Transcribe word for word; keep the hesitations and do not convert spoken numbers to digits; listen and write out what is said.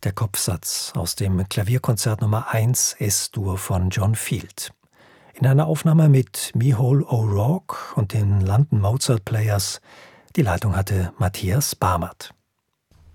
Der Kopfsatz aus dem Klavierkonzert Nummer eins Es-Dur von John Field. In einer Aufnahme mit Micheál O'Rourke und den London Mozart Players. Die Leitung hatte Matthias Barmert.